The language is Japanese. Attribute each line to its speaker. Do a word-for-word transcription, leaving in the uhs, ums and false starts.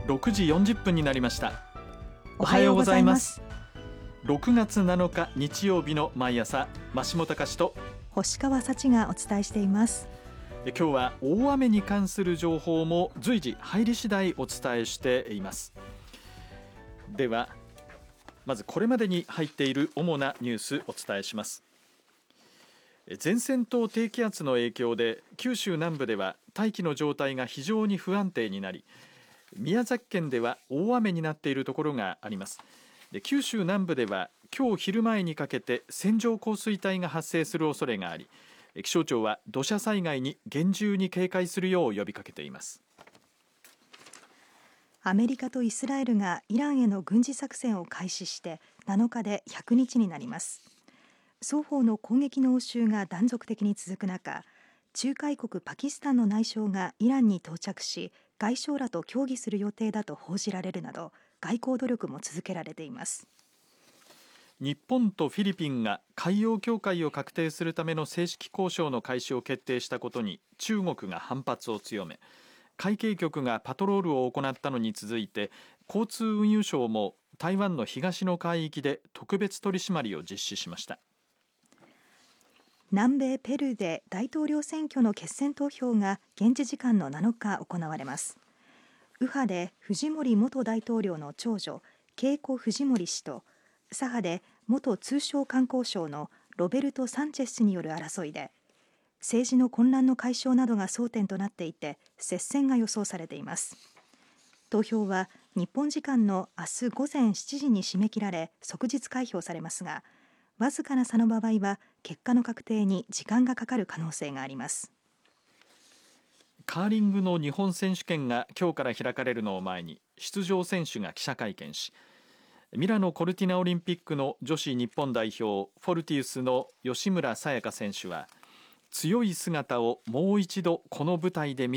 Speaker 1: ろくじよんじゅっぷんになりました。
Speaker 2: おはようございます。
Speaker 1: ろくがつなのか日曜日の毎朝、増本隆と
Speaker 2: 星川幸がお伝えしています。
Speaker 1: 今日は大雨に関する情報も随時入り次第お伝えしています。ではまずこれまでに入っている主なニュースお伝えします。前線と低気圧の影響で九州南部では大気の状態が非常に不安定になり、宮崎県では大雨になっているところがあります。で九州南部では今日昼前にかけて線状降水帯が発生する恐れがあり、気象庁は土砂災害に厳重に警戒するよう呼びかけています。
Speaker 2: アメリカとイスラエルがイランへの軍事作戦を開始してなのかでひゃくにちになります。双方の攻撃の応酬が断続的に続く中、仲介国パキスタンの内相がイランに到着し、外相らと協議する予定だと報じられるなど、外交努力も続けられています。
Speaker 1: 日本とフィリピンが海洋境界を画定するための正式交渉の開始を決定したことに中国が反発を強め、海警局がパトロールを行ったのに続いて交通運輸省も台湾の東の海域で特別取り締まりを実施しました。
Speaker 2: 南米ペルーで大統領選挙の決選投票が現地時間のなのか行われます。右派でフジモリ元大統領の長女ケイコ・フジモリ氏と、左派で元通商観光省のロベルト・サンチェス氏による争いで、政治の混乱の解消などが争点となっていて接戦が予想されています。投票は日本時間の明日午前しちじに締め切られ即日開票されますが、わずかな差の場合は結果の確定に時間がかかる可能性があります。
Speaker 1: カーリングの日本選手権が今日から開かれるのを前に出場選手が記者会見し、ミラノ・コルティナオリンピックの女子日本代表フォルティウスの吉村紗也香選手は、強い姿をもう一度この舞台で見